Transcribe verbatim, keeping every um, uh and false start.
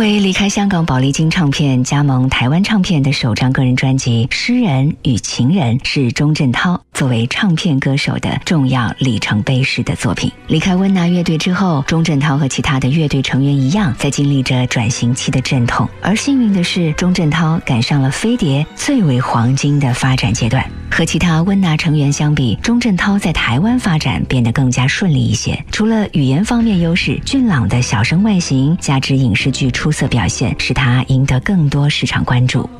为离开香港宝丽金唱片加盟台湾唱片的首张个人专辑《诗人与情人》是钟镇涛作为唱片歌手的重要里程碑式的作品。离开温拿乐队之后，钟镇涛和其他的乐队成员一样，在经历着转型期的阵痛。而幸运的是，钟镇涛赶上了飞碟最为黄金的发展阶段。和其他温拿成员相比，钟镇涛在台湾发展变得更加顺利一些。除了语言方面优势，俊朗的小生外形加之影视剧出色表现，使他赢得更多市场关注。